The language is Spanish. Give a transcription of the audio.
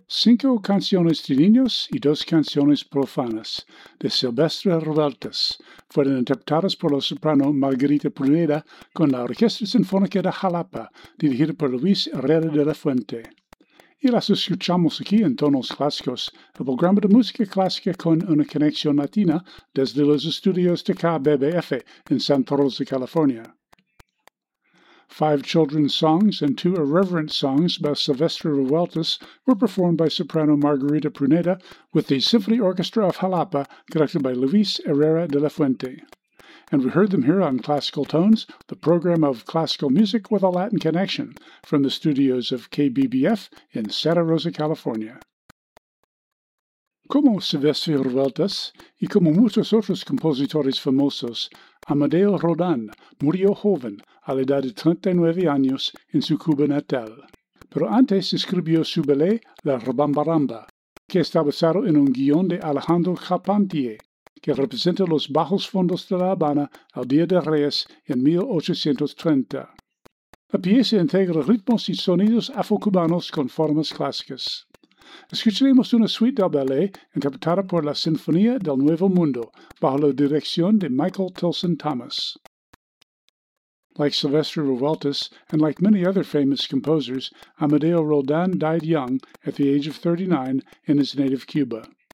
5 canciones de niños y 2 canciones profanas, de Silvestre Revueltas, fueron interpretadas por la soprano Margarita Pruneda con la Orquesta Sinfónica de Jalapa, dirigida por Luis Herrera de la Fuente. Y las escuchamos aquí en Tonos Clásicos, el programa de música clásica con una conexión latina desde los estudios de KBBF in Santa Rosa, California. 5 children's songs and 2 irreverent songs by Silvestre Revueltas were performed by soprano Margarita Pruneda with the Symphony Orchestra of Jalapa, conducted by Luis Herrera de la Fuente. And we heard them here on Classical Tones, the program of classical music with a Latin connection, from the studios of KBBF in Santa Rosa, California. Como Silvestre Revueltas y como muchos otros compositores famosos, Amadeo Rodán murió joven a la edad de 39 años en su Cuba natal. Pero antes escribió su ballet La Rebambaramba, que está basado en un guión de Alejandro Carpentier, que representa los bajos fondos de La Habana al Día de Reyes en 1830. La pieza integra ritmos y sonidos afrocubanos con formas clásicas. Escucharemos una suite del ballet interpretada por la Sinfonía del Nuevo Mundo, bajo la dirección de Michael Tilson Thomas. Like Silvestre Revueltas, and like many other famous composers, Amadeo Rodán died young at the age of 39 in his native Cuba.